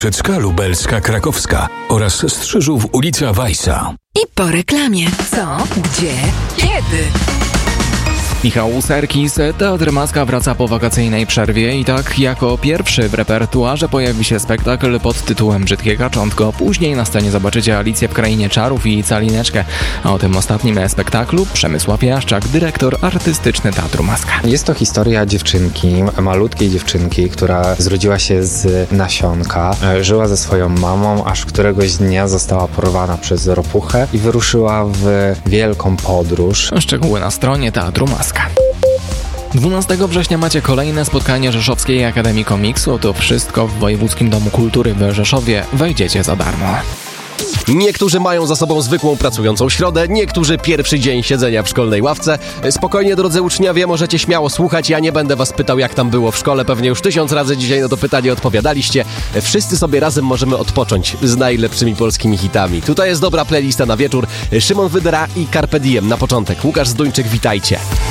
Przedszka Lubelska Krakowska oraz Strzyżów ulica Weissa. I po reklamie. Co? Gdzie? Kiedy? Michał Serkis, Teatr Maska wraca po wakacyjnej przerwie i tak jako pierwszy w repertuarze pojawi się spektakl pod tytułem Brzydkie Kaczątko. Później na scenie zobaczycie Alicję w Krainie Czarów i Calineczkę. A o tym ostatnim spektaklu Przemysław Jaszczak, dyrektor artystyczny Teatru Maska. Jest to historia dziewczynki, malutkiej dziewczynki, która zrodziła się z nasionka, żyła ze swoją mamą, aż któregoś dnia została porwana przez ropuchę i wyruszyła w wielką podróż. Szczegóły na stronie Teatru Maska. 12 września macie kolejne spotkanie Rzeszowskiej Akademii Komiksu. To wszystko w Wojewódzkim Domu Kultury w Rzeszowie. Wejdziecie za darmo. Niektórzy mają za sobą zwykłą pracującą środę, niektórzy pierwszy dzień siedzenia w szkolnej ławce. Spokojnie, drodzy uczniowie, możecie śmiało słuchać. Ja nie będę was pytał, jak tam było w szkole. Pewnie już 1000 razy dzisiaj na to pytanie odpowiadaliście. Wszyscy sobie razem możemy odpocząć z najlepszymi polskimi hitami. Tutaj jest dobra playlista na wieczór. Szymon Wydra i Carpe Diem na początek. Łukasz Zduńczyk, witajcie.